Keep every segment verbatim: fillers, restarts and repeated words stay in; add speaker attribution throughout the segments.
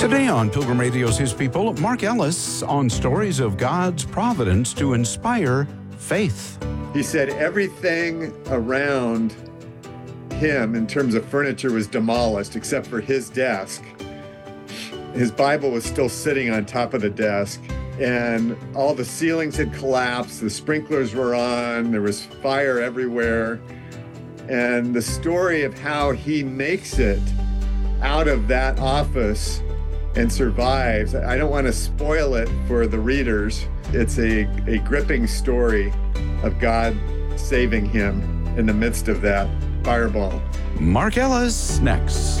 Speaker 1: Today on Pilgrim Radio's His People, Mark Ellis on stories of God's providence to inspire faith.
Speaker 2: He said everything around him in terms of furniture was demolished except for his desk. His Bible was still sitting on top of the desk, and all the ceilings had collapsed, the sprinklers were on, there was fire everywhere. And the story of how he makes it out of that office and survives, I don't want to spoil it for the readers. It's a, a gripping story of God saving him in the midst of that fireball.
Speaker 1: Mark Ellis next.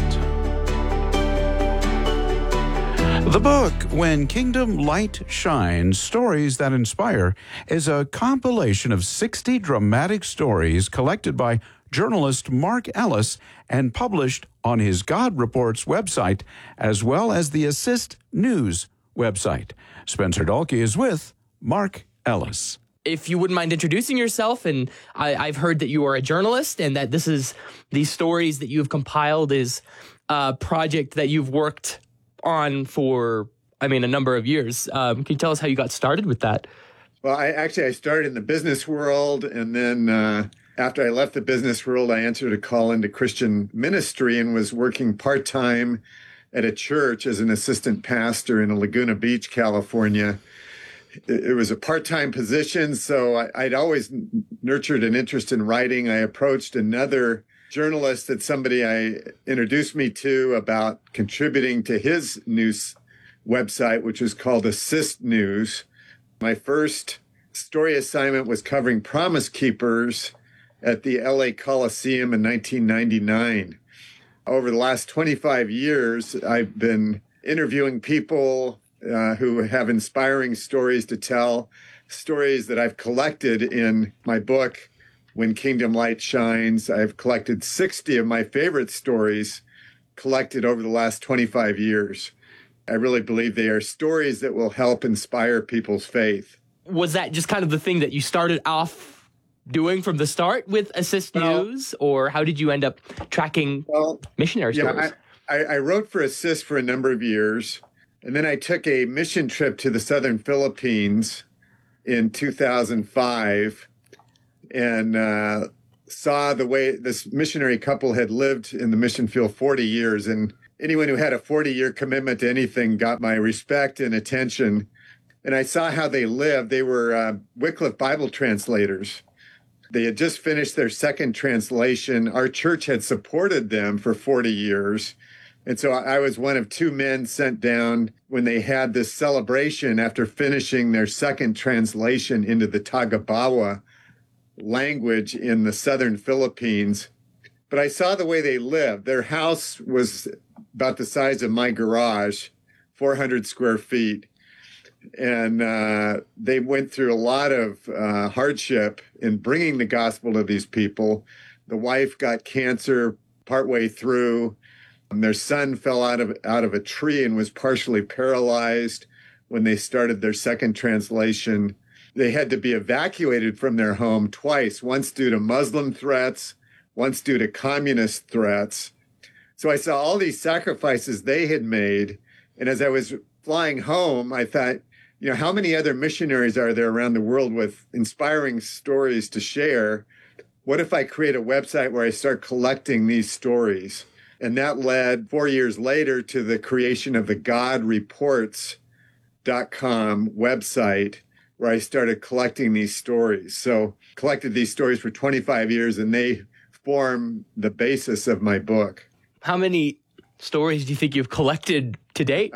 Speaker 1: The book, When Kingdom Light Shines, Stories That Inspire, is a compilation of sixty dramatic stories collected by journalist Mark Ellis and published on his God Reports website, as well as the Assist News website. Spencer Dalkey is with Mark Ellis.
Speaker 3: If you wouldn't mind introducing yourself, and I, I've heard that you are a journalist and that this is these stories that you've compiled is a project that you've worked on for, I mean, a number of years. Um, can you tell us how you got started with that?
Speaker 2: Well, I actually, I started in the business world, and then uh, after I left the business world, I answered a call into Christian ministry and was working part-time at a church as an assistant pastor in Laguna Beach, California. It was a part-time position, so I, I'd always nurtured an interest in writing. I approached another journalist that somebody I introduced me to about contributing to his news website, which was called Assist News. My first story assignment was covering Promise Keepers at the L A Coliseum in nineteen ninety-nine. Over the last twenty-five years, I've been interviewing people uh, who have inspiring stories to tell, stories that I've collected in my book, When Kingdom Light Shines. I've collected sixty of my favorite stories collected over the last twenty-five years. I really believe they are stories that will help inspire people's faith.
Speaker 3: Was that just kind of the thing that you started off doing from the start with Assist
Speaker 2: well,
Speaker 3: News, or how did you end up tracking well, missionary
Speaker 2: yeah,
Speaker 3: stories?
Speaker 2: I, I, I wrote for Assist for a number of years, and then I took a mission trip to the southern Philippines in two thousand five and uh, saw the way this missionary couple had lived in the mission field forty years. And anyone who had a forty-year commitment to anything got my respect and attention. And I saw how they lived. They were uh, Wycliffe Bible translators. They had just finished their second translation. Our church had supported them for forty years. And so I was one of two men sent down when they had this celebration after finishing their second translation into the Tagabawa language in the southern Philippines. But I saw the way they lived. Their house was about the size of my garage, four hundred square feet. And uh, they went through a lot of uh, hardship in bringing the gospel to these people. The wife got cancer partway through. Their son fell out of out of a tree and was partially paralyzed when they started their second translation. They had to be evacuated from their home twice, once due to Muslim threats, once due to communist threats. So I saw all these sacrifices they had made. And as I was flying home, I thought, you know, how many other missionaries are there around the world with inspiring stories to share? What if I create a website where I start collecting these stories? And that led four years later to the creation of the God Reports dot com website, where I started collecting these stories. So collected these stories for twenty-five years, and they form the basis of my book.
Speaker 3: How many stories do you think you've collected to date?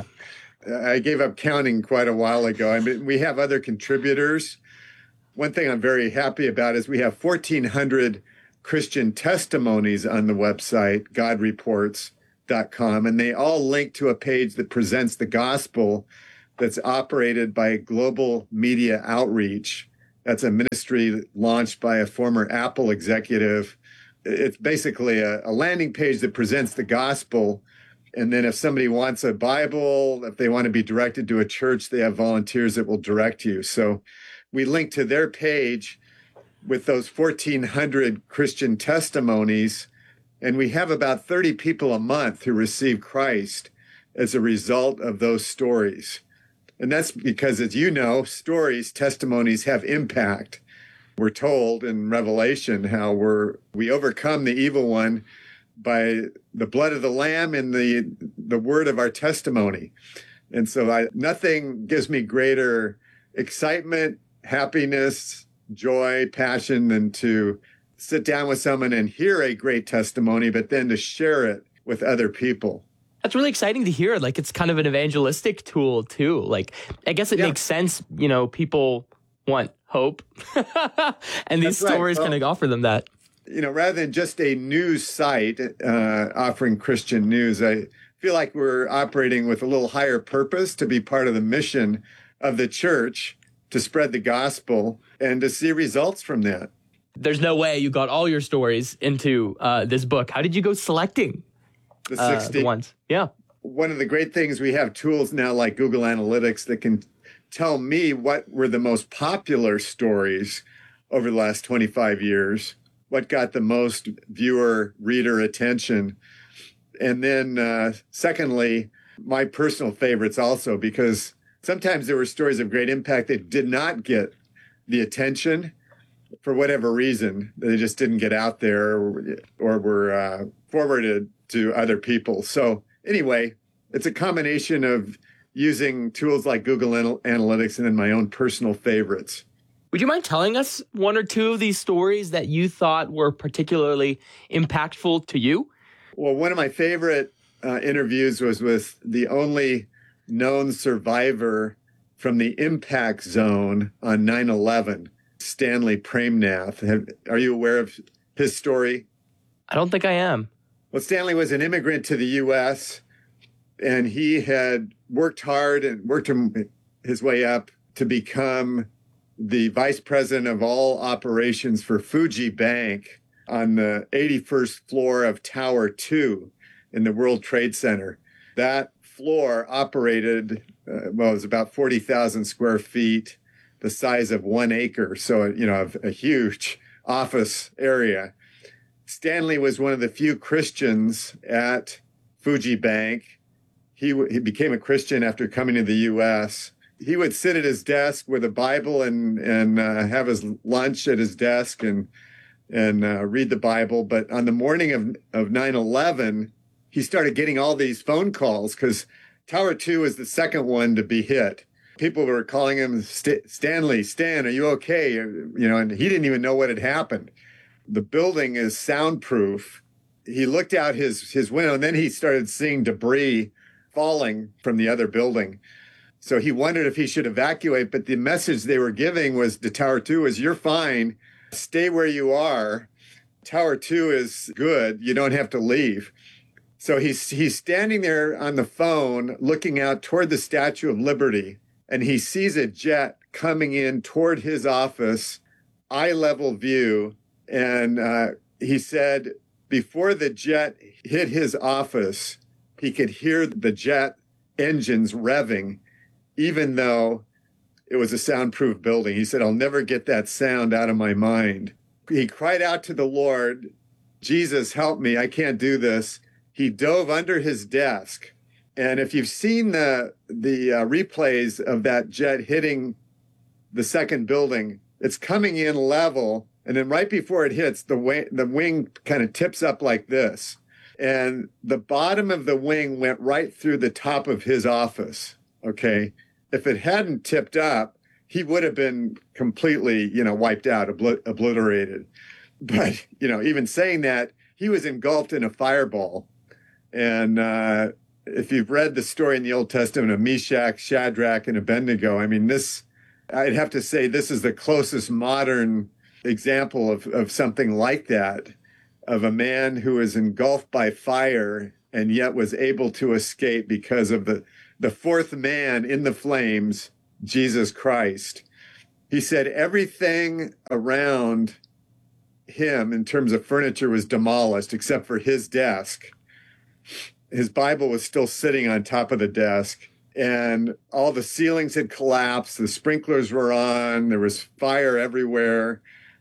Speaker 2: I gave up counting quite a while ago. I mean, we have other contributors. One thing I'm very happy about is we have fourteen hundred Christian testimonies on the website, God Reports dot com, and they all link to a page that presents the gospel that's operated by Global Media Outreach. That's a ministry launched by a former Apple executive. It's basically a, a landing page that presents the gospel. And then if somebody wants a Bible, if they want to be directed to a church, they have volunteers that will direct you. So we link to their page with those fourteen hundred Christian testimonies, and we have about thirty people a month who receive Christ as a result of those stories. And that's because, as you know, stories, testimonies have impact. We're told in Revelation how we're we overcome the evil one by the blood of the Lamb and the the word of our testimony. And so I, nothing gives me greater excitement, happiness, joy, passion than to sit down with someone and hear a great testimony, but then to share it with other people.
Speaker 3: That's really exciting to hear. Like, it's kind of an evangelistic tool too. Like, I guess it
Speaker 2: Yeah.
Speaker 3: makes sense. You know, people want hope and these
Speaker 2: That's right.
Speaker 3: stories
Speaker 2: Well,
Speaker 3: kind of offer them that.
Speaker 2: You know, rather than just a news site uh, offering Christian news, I feel like we're operating with a little higher purpose to be part of the mission of the church, to spread the gospel and to see results from that.
Speaker 3: There's no way you got all your stories into uh, this book. How did you go selecting
Speaker 2: The
Speaker 3: uh,
Speaker 2: sixty
Speaker 3: the ones? Yeah.
Speaker 2: One of the great things, we have tools now like Google Analytics that can tell me what were the most popular stories over the last twenty-five years, what got the most viewer, reader attention. And then uh, secondly, my personal favorites also, because sometimes there were stories of great impact that did not get the attention for whatever reason. They just didn't get out there, or, or were uh, forwarded to other people. So anyway, it's a combination of using tools like Google Anal- Analytics and then my own personal favorites.
Speaker 3: Would you mind telling us one or two of these stories that you thought were particularly impactful to you?
Speaker 2: Well, one of my favorite uh, interviews was with the only known survivor from the impact zone on nine eleven, Stanley Premnath. Have, are you aware of his story?
Speaker 3: I don't think I am.
Speaker 2: Well, Stanley was an immigrant to the U S, and he had worked hard and worked his way up to become the vice president of all operations for Fuji Bank on the eighty-first floor of Tower two in the World Trade Center. That floor operated, uh, well, it was about forty thousand square feet, the size of one acre. So, you know, a, a huge office area. Stanley was one of the few Christians at Fuji Bank. He, w- he became a Christian after coming to the U S. He would sit at his desk with a Bible and, and uh, have his lunch at his desk and and uh, read the Bible. But on the morning of, of nine eleven, he started getting all these phone calls because Tower two is the second one to be hit. People were calling him, St- Stanley, Stan, are you okay? You know, and he didn't even know what had happened. The building is soundproof. He looked out his, his window, and then he started seeing debris falling from the other building. So he wondered if he should evacuate, but the message they were giving was to Tower two is, you're fine, stay where you are. Tower two is good, you don't have to leave. So he's he's standing there on the phone looking out toward the Statue of Liberty, and he sees a jet coming in toward his office, eye-level view. And uh, he said before the jet hit his office, he could hear the jet engines revving, even though it was a soundproof building. He said, I'll never get that sound out of my mind. He cried out to the Lord, Jesus, help me, I can't do this. He dove under his desk. And if you've seen the, the uh, replays of that jet hitting the second building, it's coming in level. And then right before it hits, the wing, the wing kind of tips up like this. And the bottom of the wing went right through the top of his office, okay? If it hadn't tipped up, he would have been completely, you know, wiped out, obl- obliterated. But, you know, even saying that, he was engulfed in a fireball. And uh, if you've read the story in the Old Testament of Meshach, Shadrach, and Abednego, I mean, this, I'd have to say this is the closest modern example of, of something like that, of a man who was engulfed by fire and yet was able to escape because of the, the fourth man in the flames, Jesus Christ. He said everything around him in terms of furniture was demolished except for his desk. His Bible was still sitting on top of the desk, and all the ceilings had collapsed. The sprinklers were on. There was fire everywhere.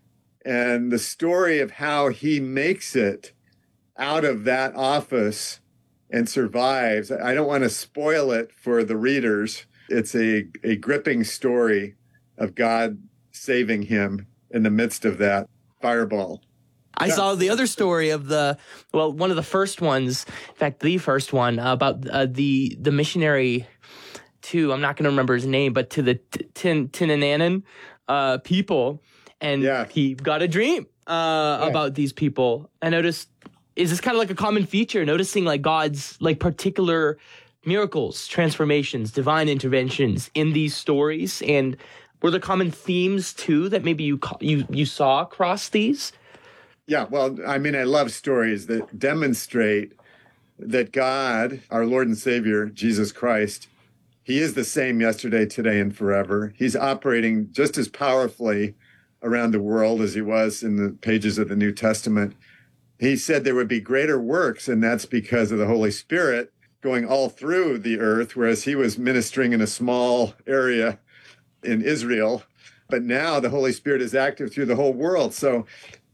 Speaker 2: And the story of how he makes it out of that office and survives. I don't want to spoil it for the readers. It's a, a gripping story of God saving him in the midst of that fireball.
Speaker 3: I saw the other story of the, well, one of the first ones, in fact, the first one, uh, about uh, the the missionary to, I'm not going to remember his name, but to the Tin Tinananan uh, people. And
Speaker 2: yeah.
Speaker 3: he got a dream uh, yeah. about these people. I noticed, is this kind of like a common feature, noticing like God's like particular miracles, transformations, divine interventions in these stories? And were there common themes too that maybe you you you saw across these?
Speaker 2: Yeah, well, I mean, I love stories that demonstrate that God, our Lord and Savior, Jesus Christ, he is the same yesterday, today, and forever. He's operating just as powerfully around the world as he was in the pages of the New Testament. He said there would be greater works, and that's because of the Holy Spirit going all through the earth, whereas he was ministering in a small area in Israel. But now the Holy Spirit is active through the whole world. So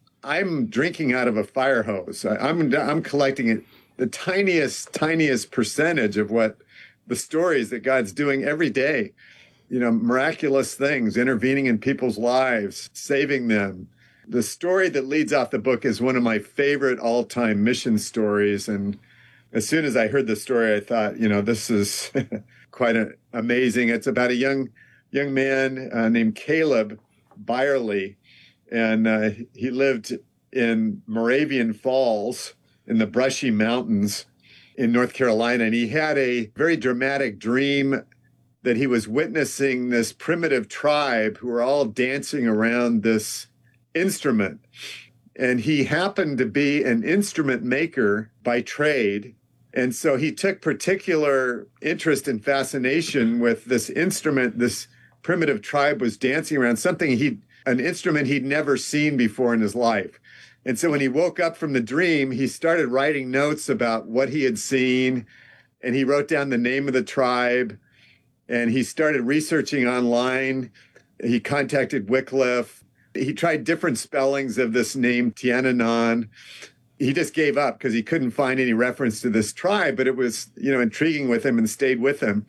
Speaker 2: I'm drinking out of a fire hose. I'm I'm collecting it, the tiniest, tiniest percentage of what the stories that God's doing every day. You know, miraculous things, intervening in people's lives, saving them. The story that leads off the book is one of my favorite all-time mission stories. And as soon as I heard the story, I thought, you know, this is quite a, amazing. It's about a young young man uh, named Caleb Byerly. And uh, he lived in Moravian Falls in the Brushy Mountains in North Carolina. And he had a very dramatic dream that he was witnessing this primitive tribe who were all dancing around this instrument. And he happened to be an instrument maker by trade. And so he took particular interest and fascination with this instrument this primitive tribe was dancing around, something he an instrument he'd never seen before in his life. And so when he woke up from the dream, he started writing notes about what he had seen, and he wrote down the name of the tribe, and he started researching online. He contacted Wycliffe. He tried different spellings of this name, Tiananan. He just gave up because he couldn't find any reference to this tribe, but it was, you know, intriguing with him and stayed with him.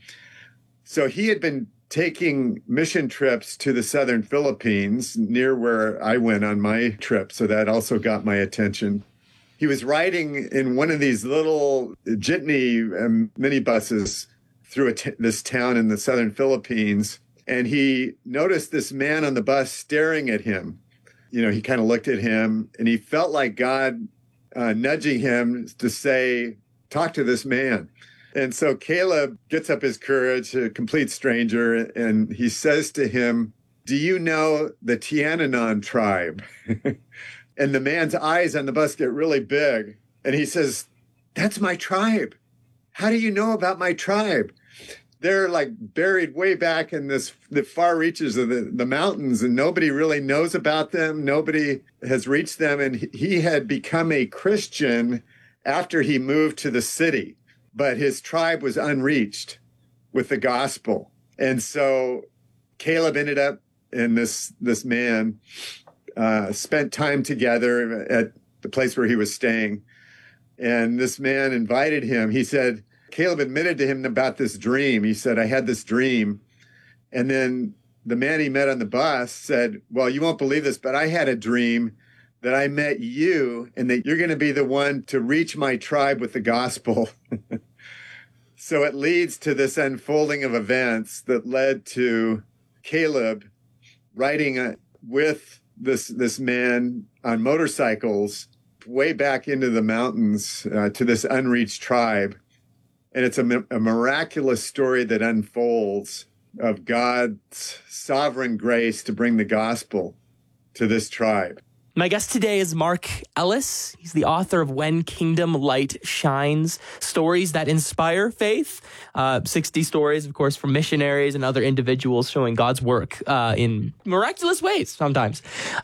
Speaker 2: So he had been taking mission trips to the southern Philippines, near where I went on my trip. So that also got my attention. He was riding in one of these little jitney um, minibuses through a t- this town in the southern Philippines. And he noticed this man on the bus staring at him. You know, he kind of looked at him and he felt like God uh, nudging him to say, talk to this man. And so Caleb gets up his courage, a complete stranger, and he says to him, do you know the Tiananan tribe? And the man's eyes on the bus get really big. And he says, that's my tribe. How do you know about my tribe? They're like buried way back in this the far reaches of the, the mountains, and nobody really knows about them. Nobody has reached them. And he had become a Christian after he moved to the city. But his tribe was unreached with the gospel. And so Caleb ended up, and this, this man uh, spent time together at the place where he was staying. And this man invited him. He said, Caleb admitted to him about this dream. He said, I had this dream. And then the man he met on the bus said, well, you won't believe this, but I had a dream that I met you and that you're going to be the one to reach my tribe with the gospel. So it leads to this unfolding of events that led to Caleb riding a, with this, this man on motorcycles way back into the mountains uh, to this unreached tribe. And it's a, a miraculous story that unfolds of God's sovereign grace to bring the gospel to this tribe.
Speaker 3: My guest today is Mark Ellis. He's the author of When Kingdom Light Shines, Stories That Inspire Faith. Uh, sixty stories, of course, from missionaries and other individuals showing God's work uh, in miraculous ways sometimes.